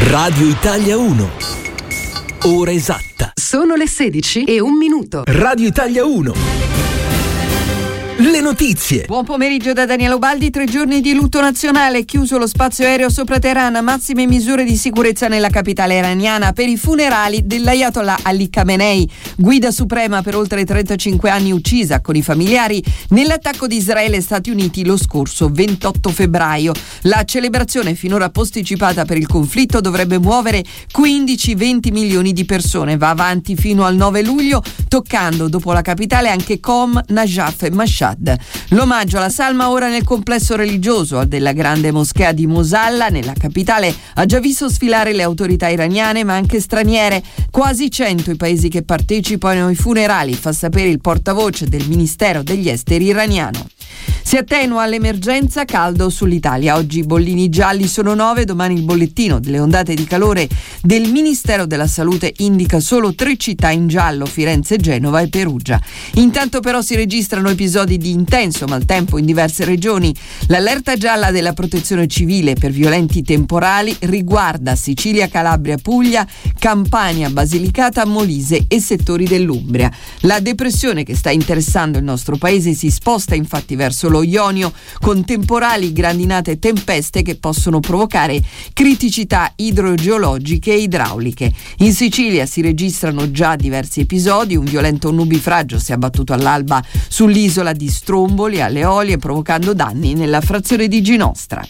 Radio Italia 1. Ora esatta. Sono le 16:01. Radio Italia 1. Le notizie. Buon pomeriggio da Daniela Ubaldi. 3 giorni di lutto nazionale, chiuso lo spazio aereo sopra Teheran, massime misure di sicurezza nella capitale iraniana per i funerali dell'Ayatollah Ali Khamenei, guida suprema per oltre 35 anni uccisa con i familiari nell'attacco di Israele e Stati Uniti lo scorso 28 febbraio. La celebrazione, finora posticipata per il conflitto, dovrebbe muovere 15-20 milioni di persone. Va avanti fino al 9 luglio, toccando dopo la capitale anche Qom, Najaf e Mashhad. L'omaggio alla salma ora nel complesso religioso della grande moschea di Mosalla, nella capitale, ha già visto sfilare le autorità iraniane ma anche straniere. Quasi 100 i paesi che partecipano ai funerali, fa sapere il portavoce del Ministero degli Esteri iraniano. Si attenua l'emergenza caldo sull'Italia. Oggi i bollini gialli sono 9, domani il bollettino delle ondate di calore del Ministero della Salute indica solo 3 città in giallo: Firenze, Genova e Perugia. Intanto però si registrano episodi di intenso maltempo in diverse regioni. L'allerta gialla della Protezione Civile per violenti temporali riguarda Sicilia, Calabria, Puglia, Campania, Basilicata, Molise e settori dell'Umbria. La depressione che sta interessando il nostro paese si sposta infatti verso lo Ionio, con temporali, grandinate e tempeste che possono provocare criticità idrogeologiche e idrauliche. In Sicilia si registrano già diversi episodi. Un violento nubifragio si è abbattuto all'alba sull'isola di Stromboli alle Olie, provocando danni nella frazione di Ginostra.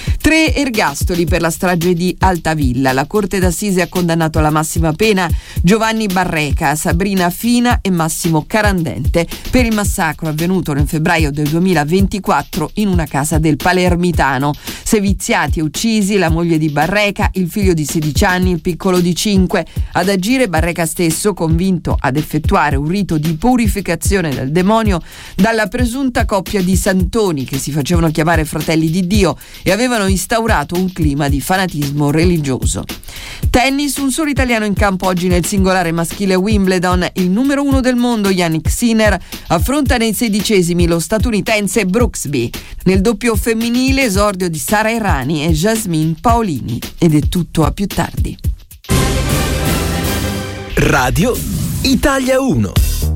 3 ergastoli per la strage di Altavilla. La Corte d'Assise ha condannato alla massima pena Giovanni Barreca, Sabrina Fina e Massimo Carandente per il massacro avvenuto nel febbraio del 2024 in una casa del Palermitano. Seviziati e uccisi la moglie di Barreca, il figlio di 16 anni, il piccolo di 5. Ad agire Barreca stesso, convinto ad effettuare un rito di purificazione dal demonio dalla presunta coppia di santoni che si facevano chiamare fratelli di Dio e avevano instaurato un clima di fanatismo religioso. Tennis, un solo italiano in campo oggi nel singolare maschile Wimbledon. Il numero 1 del mondo, Jannik Sinner, affronta nei 16esimi lo statunitense Brooksby. Nel doppio femminile, esordio di Sara Errani e Jasmine Paolini. Ed è tutto, a più tardi. Radio Italia 1.